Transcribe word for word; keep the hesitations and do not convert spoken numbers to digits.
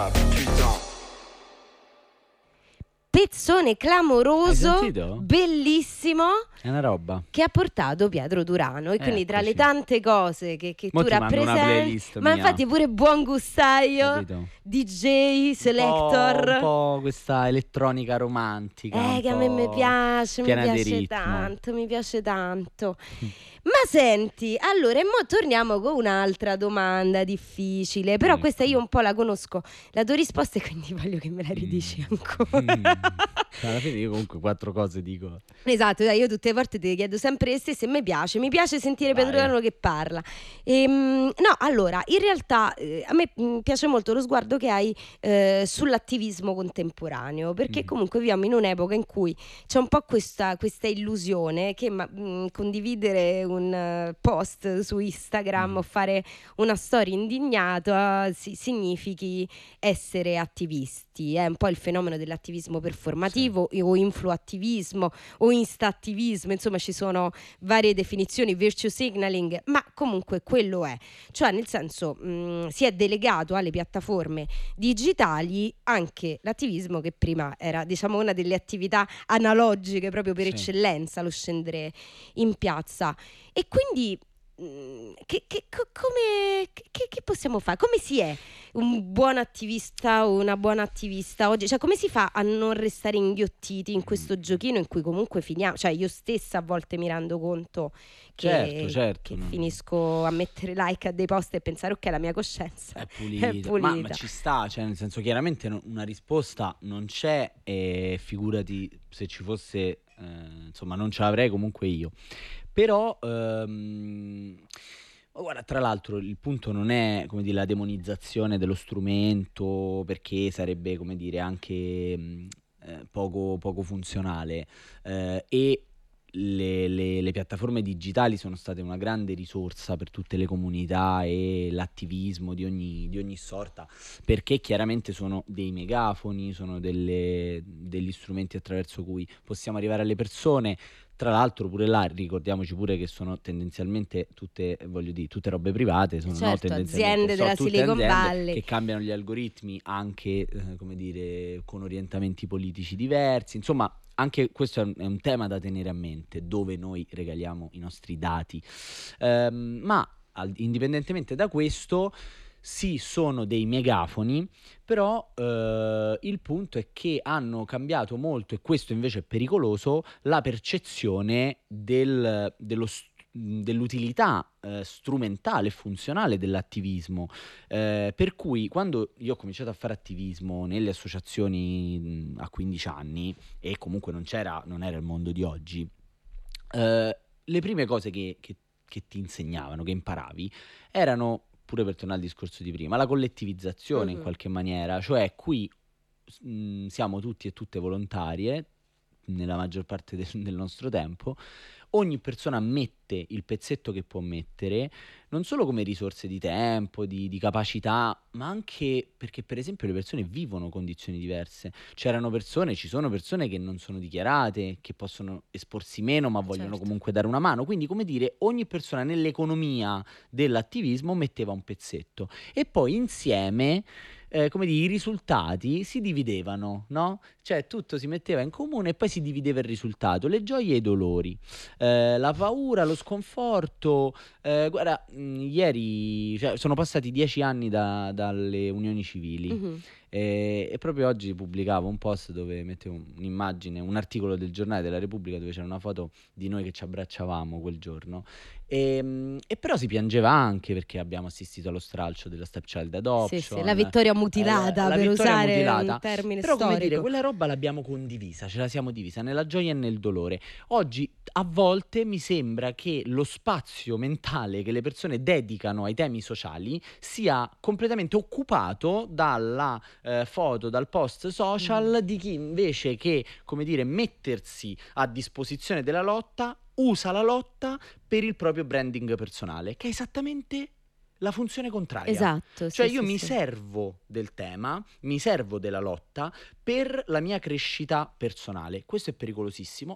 top, putain. Pezzone clamoroso, Hai sentito? bellissimo, È una roba. che ha portato Pietro Durano. E quindi tra le Eccoci. tante cose che, che tu Mo ti mando una rappresenti, playlist ma mia. infatti pure buon gustaio, Capito? D J, selector. Un po', un po' questa elettronica romantica. Eh, un che a me mi po' piace, mi piena di piace ritmo. tanto, mi piace tanto. Ma senti, allora, e mo torniamo con un'altra domanda difficile, però Ecco. questa io un po' la conosco, la tua risposta, e quindi voglio che me la ridici ancora. Mm. Alla fine io comunque quattro cose dico. Esatto, dai, io tutte le volte ti chiedo sempre le stesse e mi piace, mi piace sentire Vai. Pietro Durano che parla. Ehm, no, allora, in realtà eh, a me mh, piace molto lo sguardo che hai eh, sull'attivismo contemporaneo, perché Mm. comunque viviamo in un'epoca in cui c'è un po' questa, questa illusione che ma, mh, condividere un eh, post su Instagram Mm. o fare una storia indignata si- significhi essere attivisti. È un po' il fenomeno dell'attivismo performativo o influattivismo o instattivismo, insomma ci sono varie definizioni, virtue signaling, ma comunque quello è, cioè nel senso mh, si è delegato alle piattaforme digitali anche l'attivismo che prima era, diciamo, una delle attività analogiche proprio per Sì. eccellenza, lo scendere in piazza. E quindi mh, che, che- co- come, che- che possiamo fare? Come si è un buon attivista o una buona attivista oggi? Cioè, come si fa a non restare inghiottiti in questo giochino in cui comunque finiamo? Cioè, io stessa a volte mi rendo conto che, Certo, certo, che no. finisco a mettere like a dei post e pensare ok, la mia coscienza È pulita. è pulita. Ma, ma ci sta, cioè nel senso chiaramente no- una risposta non c'è e figurati se ci fosse, eh, insomma non ce l'avrei comunque io. Però, ehm, ma guarda, tra l'altro il punto non è, come dire, la demonizzazione dello strumento perché sarebbe, come dire, anche mh, eh, poco, poco funzionale eh, e le, le- le piattaforme digitali sono state una grande risorsa per tutte le comunità e l'attivismo di ogni, di ogni sorta, perché chiaramente sono dei megafoni, sono delle- degli strumenti attraverso cui possiamo arrivare alle persone. Tra l'altro pure là ricordiamoci pure che sono tendenzialmente tutte, voglio dire, tutte robe private, sono no, Certo, tendenzialmente, aziende sono della tutte Silicon aziende Valley. che cambiano gli algoritmi anche, eh, come dire, con orientamenti politici diversi. Insomma, anche questo è un, è un tema da tenere a mente, dove noi regaliamo i nostri dati. Ehm, ma al- indipendentemente da questo, sì, sono dei megafoni, però eh, il punto è che hanno cambiato molto, e questo invece è pericoloso, la percezione del- dello st- dell'utilità eh, strumentale e funzionale dell'attivismo. Eh, per cui quando io ho cominciato a fare attivismo nelle associazioni mh, a quindici anni, e comunque non c'era, non era il mondo di oggi, eh, le prime cose che, che- che ti insegnavano, che imparavi, erano, pure per tornare al discorso di prima, la collettivizzazione in Mhm. qualche maniera, cioè qui mh, siamo tutti e tutte volontarie nella maggior parte del, del nostro tempo, ogni persona mette il pezzetto che può mettere, non solo come risorse di tempo, di, di capacità, ma anche perché per esempio le persone vivono condizioni diverse. C'erano persone, ci sono persone che non sono dichiarate, che possono esporsi meno, ma vogliono Certo. comunque dare una mano. Quindi, come dire, ogni persona nell'economia dell'attivismo metteva un pezzetto e poi insieme, eh, come dire, i risultati si dividevano, no? Cioè tutto si metteva in comune e poi si divideva il risultato, le gioie e i dolori, eh, la paura, lo sconforto. Eh, guarda, mh, ieri, cioè, sono passati dieci anni da- dalle unioni civili. Mhm. E, e proprio oggi pubblicavo un post dove mettevo un'immagine, un articolo del giornale della Repubblica dove c'era una foto di noi che ci abbracciavamo quel giorno. E, mh, e però si piangeva anche perché abbiamo assistito allo stralcio della stepchild adoption. Sì, sì, la vittoria mutilata, eh, la- la per vittoria usare mutilata. un termine Però, come dire, storico. quella roba l'abbiamo condivisa, ce la siamo divisa nella gioia e nel dolore. Oggi a volte mi sembra che lo spazio mentale che le persone dedicano ai temi sociali sia completamente occupato dalla eh, foto, dal post social di chi invece che, come dire, mettersi a disposizione della lotta, usa la lotta per il proprio branding personale, che è esattamente la funzione contraria. Esatto, Cioè sì, io sì, mi sì. servo del tema, mi servo della lotta per la mia crescita personale. Questo è pericolosissimo